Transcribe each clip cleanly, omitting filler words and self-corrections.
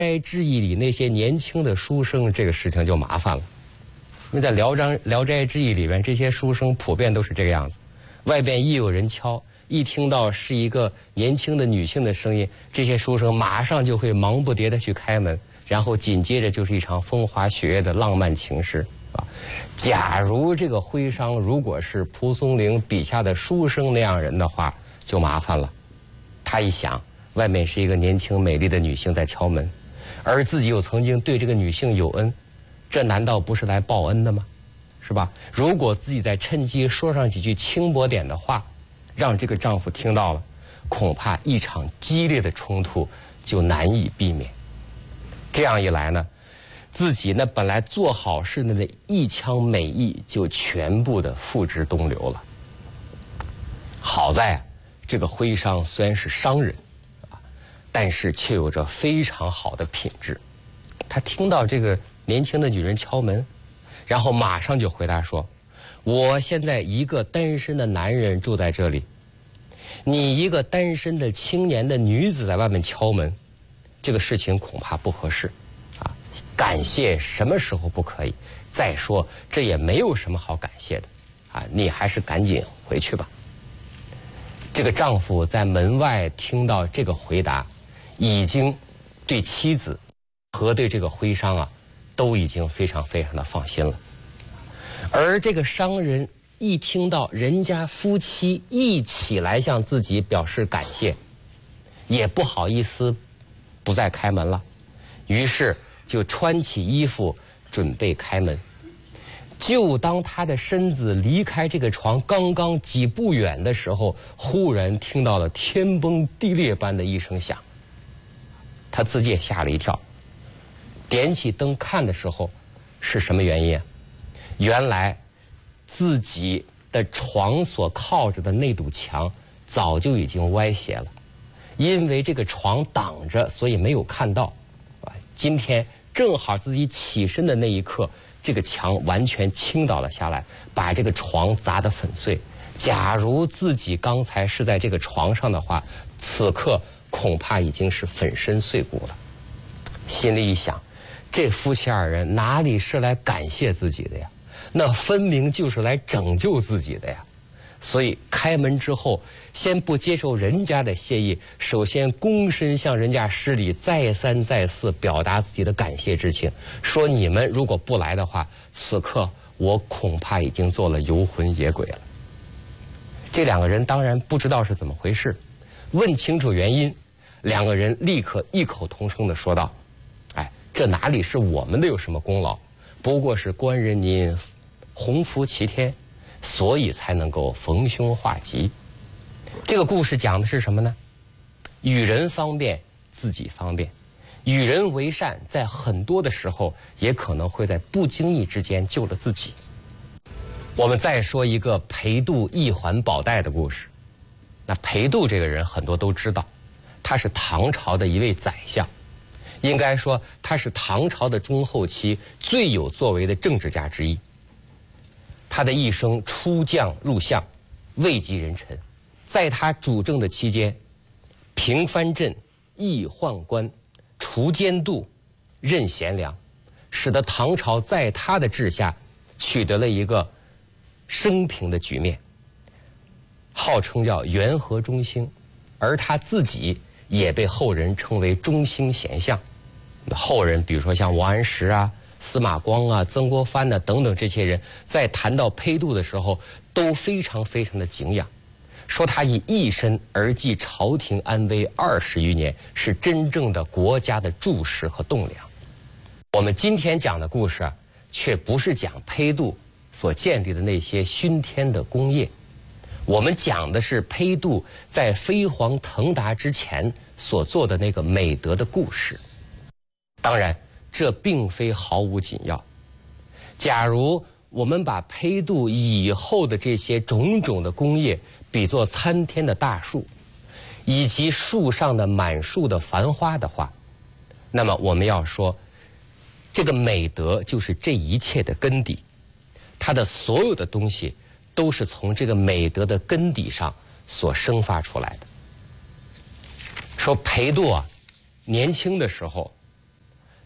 斋志异》里那些年轻的书生，这个事情就麻烦了。因为在聊斋志异》里面，这些书生普遍都是这个样子，外边一有人敲，一听到是一个年轻的女性的声音，这些书生马上就会忙不迭地去开门，然后紧接着就是一场风花雪月的浪漫情诗啊。假如这个徽商如果是蒲松龄笔下的书生那样人的话，就麻烦了。他一想，外面是一个年轻美丽的女性在敲门，而自己又曾经对这个女性有恩，这难道不是来报恩的吗？是吧？如果自己再趁机说上几句轻薄点的话，让这个丈夫听到了，恐怕一场激烈的冲突就难以避免。这样一来呢，自己那本来做好事的那一腔美意就全部的付之东流了。好在啊，这个徽商虽然是商人啊，但是却有着非常好的品质。他听到这个年轻的女人敲门，然后马上就回答说：“我现在一个单身的男人住在这里，你一个单身的青年的女子在外面敲门，这个事情恐怕不合适啊！感谢什么时候不可以？再说这也没有什么好感谢的啊！你还是赶紧回去吧。”这个丈夫在门外听到这个回答，已经对妻子和对这个徽商啊，都已经非常非常的放心了。而这个商人一听到人家夫妻一起来向自己表示感谢，也不好意思不再开门了，于是就穿起衣服准备开门。就当他的身子离开这个床刚刚几步远的时候，忽然听到了天崩地裂般的一声响，他自己也吓了一跳，点起灯看的时候，是什么原因啊？原来自己的床所靠着的那堵墙早就已经歪斜了，因为这个床挡着，所以没有看到。今天正好自己起身的那一刻，这个墙完全倾倒了下来，把这个床砸得粉碎。假如自己刚才是在这个床上的话，此刻恐怕已经是粉身碎骨了。心里一想，这夫妻二人哪里是来感谢自己的呀？那分明就是来拯救自己的呀！所以开门之后，先不接受人家的谢意，首先躬身向人家施礼，再三再四表达自己的感谢之情，说你们如果不来的话，此刻我恐怕已经做了游魂野鬼了。这两个人当然不知道是怎么回事，问清楚原因，两个人立刻异口同声地说道：“哎，这哪里是我们的有什么功劳？不过是官人您鸿福齐天，所以才能够逢凶化吉。”这个故事讲的是什么呢？与人方便，自己方便；与人为善，在很多的时候也可能会在不经意之间救了自己。我们再说一个裴度一环宝带的故事。那裴度这个人很多都知道，他是唐朝的一位宰相，应该说他是唐朝的中后期最有作为的政治家之一。他的一生出将入相，位极人臣。在他主政的期间，平藩镇、易宦官、除奸妒、任贤良，使得唐朝在他的治下取得了一个升平的局面，号称叫元和中兴，而他自己也被后人称为中兴贤相。后人比如说像王安石啊、司马光啊、曾国藩啊等等这些人，在谈到裴度的时候都非常非常的敬仰，说他以一身而济朝廷安危20余年，是真正的国家的柱石和栋梁。我们今天讲的故事啊，却不是讲裴度所建立的那些熏天的功业，我们讲的是裴度在飞黄腾达之前所做的那个美德的故事。当然这并非毫无紧要。假如我们把裴度以后的这些种种的功业比作参天的大树，以及树上的满树的繁花的话，那么我们要说，这个美德就是这一切的根底，它的所有的东西都是从这个美德的根底上所生发出来的。说裴度啊，年轻的时候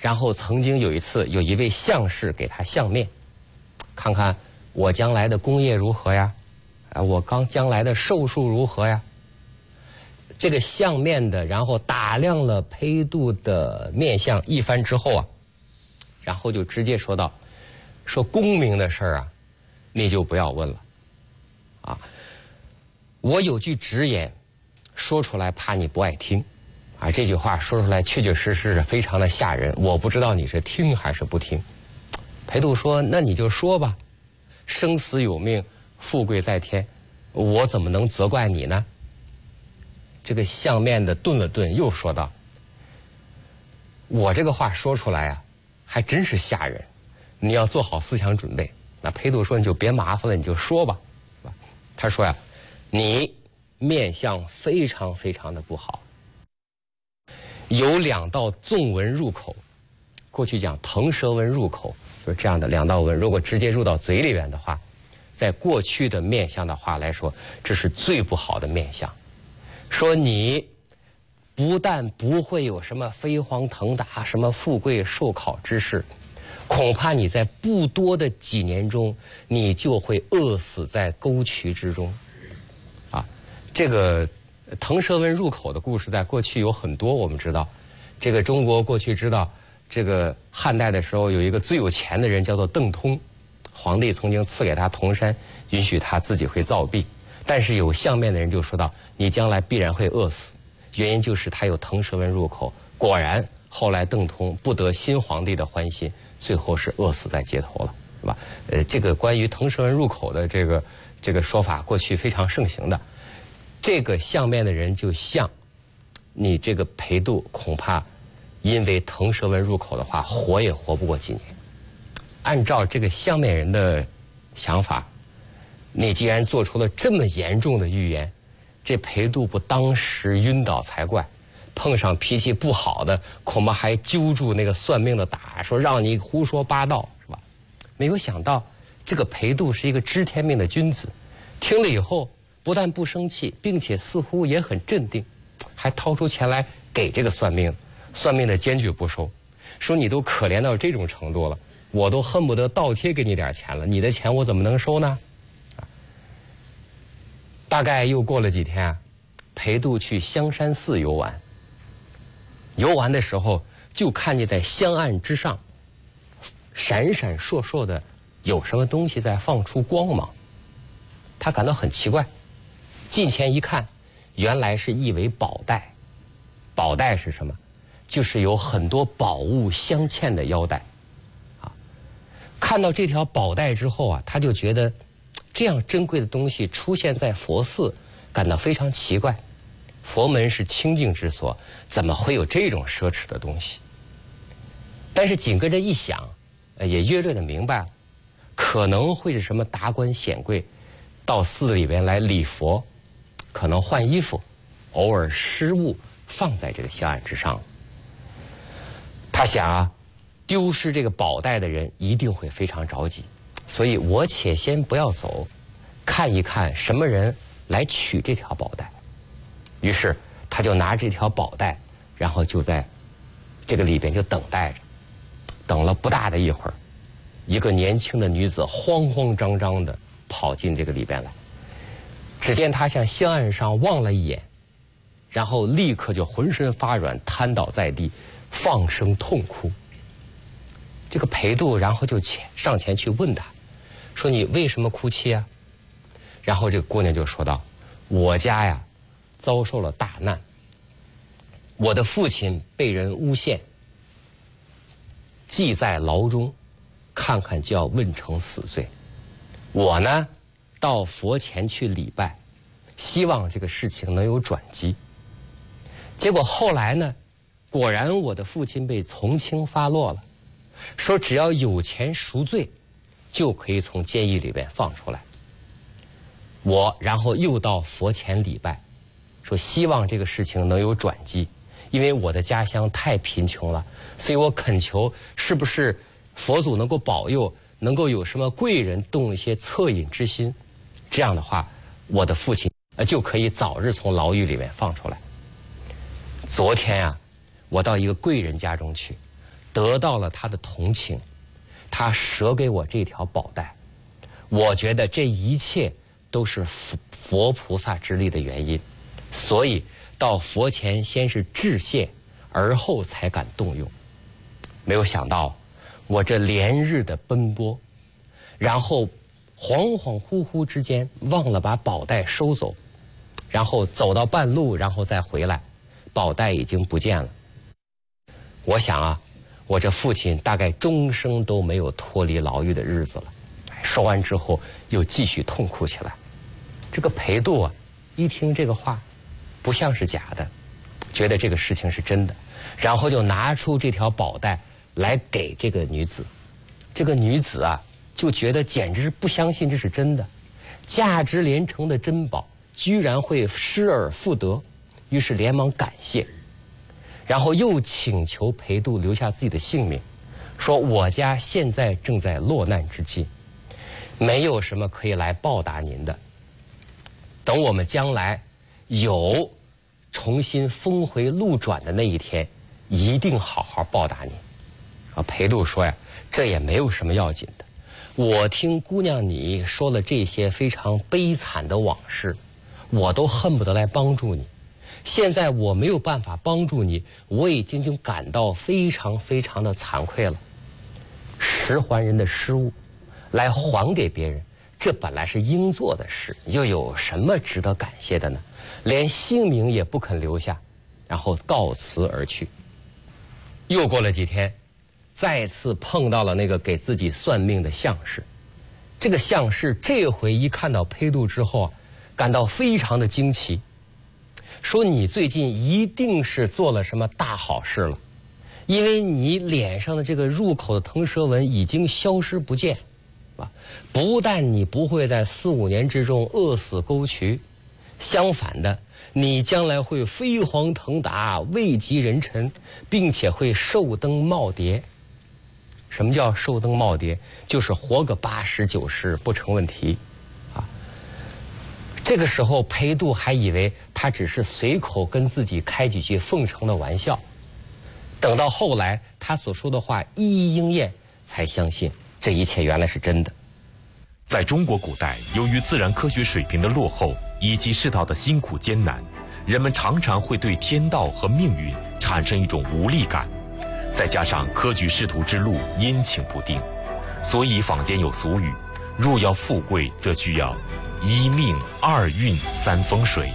然后曾经有一次，有一位相士给他相面，看看我将来的功业如何呀？我将来的寿数如何呀？这个相面的，然后打量了裴度的面相一番之后啊，然后就直接说道：“说功名的事儿啊，你就不要问了。啊，我有句直言，说出来怕你不爱听。啊，这句话说出来确确实实是非常的吓人。我不知道你是听还是不听。”裴度说：“那你就说吧，生死有命，富贵在天，我怎么能责怪你呢？”这个相面的顿了顿，又说道：“我这个话说出来啊，还真是吓人，你要做好思想准备。”那裴度说：“你就别麻烦了，你就说吧。”他说呀：“你面相非常非常的不好，有2道纵纹入口。过去讲腾蛇纹入口，就是这样的2道纹，如果直接入到嘴里边的话，在过去的面相的话来说，这是最不好的面相。说你不但不会有什么飞黄腾达、什么富贵寿考之事，恐怕你在不多的几年中，你就会饿死在沟渠之中。”啊，这个腾蛇纹入口的故事在过去有很多，我们知道，这个中国过去知道，这个汉代的时候有一个最有钱的人叫做邓通，皇帝曾经赐给他铜山，允许他自己会造币。但是有相面的人就说到，你将来必然会饿死，原因就是他有腾蛇纹入口。果然，后来邓通不得新皇帝的欢心，最后是饿死在街头了，是吧？这个关于腾蛇纹入口的这个说法，过去非常盛行的。这个相面的人就像你这个裴度，恐怕因为腾蛇纹入口的话，活也活不过几年。按照这个相面人的想法，你既然做出了这么严重的预言，这裴度不当时晕倒才怪。碰上脾气不好的，恐怕还揪住那个算命的打，说让你胡说八道，是吧？没有想到这个裴度是一个知天命的君子，听了以后不但不生气，并且似乎也很镇定，还掏出钱来给这个算命。算命的坚决不收，说你都可怜到这种程度了，我都恨不得倒贴给你点钱了，你的钱我怎么能收呢？大概又过了几天啊，裴度去香山寺游玩。游玩的时候，就看见在香案之上，闪闪烁烁的有什么东西在放出光芒。他感到很奇怪，近前一看，原来是一尾宝带。宝带是什么？就是有很多宝物镶嵌的腰带。看到这条宝带之后啊，他就觉得这样珍贵的东西出现在佛寺，感到非常奇怪。佛门是清净之所，怎么会有这种奢侈的东西？但是紧跟着一想，也约略的明白了，可能会是什么达官显贵到寺里边来礼佛，可能换衣服，偶尔失误放在这个香案之上。他想啊，丢失这个宝带的人一定会非常着急，所以我且先不要走，看一看什么人来取这条宝带。于是他就拿这条宝带，然后就在这个里边就等待着。等了不大的一会儿，一个年轻的女子慌慌张张地跑进这个里边来。只见她向香案上望了一眼，然后立刻就浑身发软，瘫倒在地，放声痛哭。这个裴度然后就上前去问他，说：“你为什么哭泣啊？”然后这个姑娘就说道：“我家呀遭受了大难，我的父亲被人诬陷，系在牢中，看看就要问成死罪。我呢到佛前去礼拜，希望这个事情能有转机。结果后来呢，果然我的父亲被从轻发落了，说只要有钱赎罪，就可以从监狱里边放出来。我然后又到佛前礼拜，说希望这个事情能有转机，因为我的家乡太贫穷了，所以我恳求是不是佛祖能够保佑，能够有什么贵人动一些恻隐之心，这样的话我的父亲就可以早日从牢狱里面放出来。昨天啊，我到一个贵人家中去， 得到了他的同情，他舍给我这条宝带。我觉得这一切都是佛菩萨之力的原因，所以到佛前先是致谢，而后才敢动用。没有想到我这连日的奔波，然后恍恍惚惚之间忘了把宝带收走，然后走到半路，然后再回来，宝带已经不见了。我想啊，我这父亲大概终生都没有脱离牢狱的日子了。说完之后又继续痛哭起来。这个裴度啊，一听这个话不像是假的，觉得这个事情是真的，然后就拿出这条宝带来给这个女子。这个女子啊就觉得简直是不相信这是真的，价值连城的珍宝居然会失而复得，于是连忙感谢，然后又请求裴度留下自己的性命，说我家现在正在落难之际，没有什么可以来报答您的，等我们将来有重新峰回路转的那一天，一定好好报答您。裴度说呀，这也没有什么要紧的，我听姑娘你说了这些非常悲惨的往事，我都恨不得来帮助你，现在我没有办法帮助你，我已经感到非常非常的惭愧了。拾还人的失物来还给别人，这本来是应做的事，又有什么值得感谢的呢？连姓名也不肯留下，然后告辞而去。又过了几天，再次碰到了那个给自己算命的相士。这个相士这回一看到裴度之后啊，感到非常的惊奇，说你最近一定是做了什么大好事了，因为你脸上的这个入口的腾蛇纹已经消失不见啊！不但你不会在4、5年之中饿死沟渠，相反的，你将来会飞黄腾达，位极人臣，并且会寿登耄耋。什么叫寿登耄耋？就是活个80、90不成问题啊！这个时候裴度还以为他只是随口跟自己开几句奉承的玩笑，等到后来他所说的话一一应验，才相信这一切原来是真的。 在中国古代，由于自然科学水平的落后以及世道的辛苦艰难，人们常常会对天道和命运产生一种无力感，再加上科举仕途之路阴晴不定，所以坊间有俗语，若要富贵则需要1命2运3风水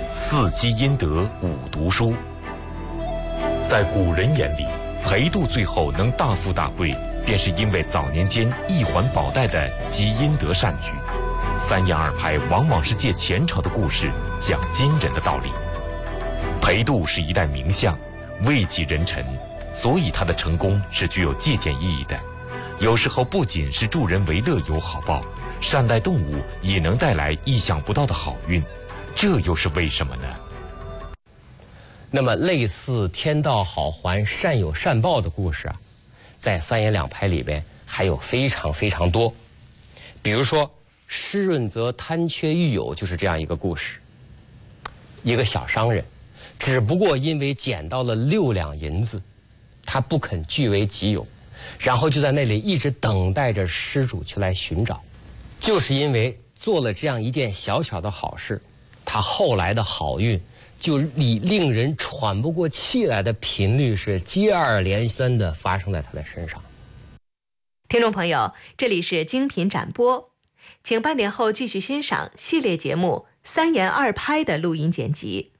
，4积阴德5读书。在古人眼里，裴度最后能大富大贵，便是因为早年间一环宝带的积阴德善举。三言二拍往往是借前朝的故事讲今人的道理。裴度是一代名相，位极人臣，所以他的成功是具有借鉴意义的。有时候不仅是助人为乐有好报，善待动物也能带来意想不到的好运，这又是为什么呢？ 那么类似天道好还、善有善报的故事啊，在三言两拍里边还有非常非常多。比如说施润泽贪缺狱友就是这样一个故事。一个小商人，只不过因为捡到了6两银子，他不肯据为己有，然后就在那里一直等待着施主去来寻找。就是因为做了这样一件小小的好事，他后来的好运就以令人喘不过气来的频率是接二连三的发生在他的身上。 听众朋友，这里是精品展播，请半点后继续欣赏系列节目《三言二拍》的录音剪辑。